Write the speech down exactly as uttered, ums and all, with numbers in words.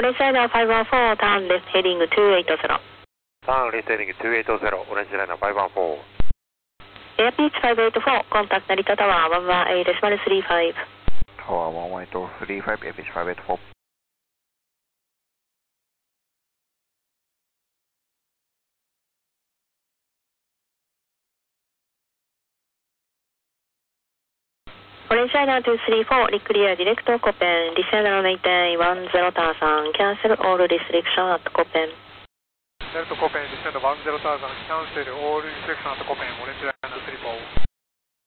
Orange Liner five one four, turn left heading two eight zero. Turn left heading two eight zero, Orange Liner five one four. Air Pitch five eight four, contact Narita Tower one one eight point three five. Tower one one eight point three five, Air Pitch five eight four. Orange Liner two three four, clear direct to Copen, descend and maintain one zero thousand, cancel all restriction at Copen. Delta Copen, descend one zero thousand, cancel all restriction at Copen, Orange Liner two three four.